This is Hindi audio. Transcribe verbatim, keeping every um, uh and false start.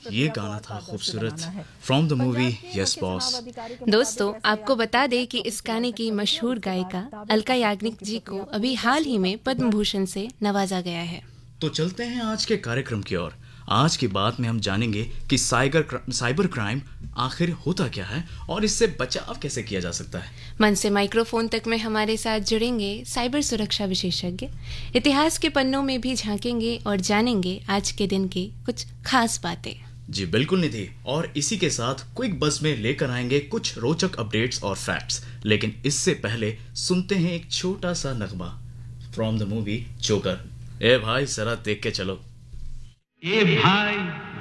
ये गाना था खूबसूरत from the movie yes boss. दोस्तों, आपको बता दें कि इस गाने की मशहूर गायिका अलका याग्निक जी को अभी हाल ही में पद्म भूषण से नवाजा गया है। तो चलते हैं आज के कार्यक्रम की ओर। आज की बात में हम जानेंगे कि साइबर साइबर क्राइम आखिर होता क्या है और इससे बचाव कैसे किया जा सकता है। मन से माइक्रोफोन तक में हमारे साथ जुड़ेंगे साइबर सुरक्षा विशेषज्ञ, इतिहास के पन्नों में भी झांकेंगे और जानेंगे आज के दिन की कुछ खास बातें। जी बिल्कुल निधि, और इसी के साथ क्विक बस में लेकर आएंगे कुछ रोचक अपडेट्स और फैक्ट्स। लेकिन इससे पहले सुनते हैं एक छोटा सा नगमा फ्रॉम द मूवी जोकर। ए भाई जरा देख के चलो। ए भाई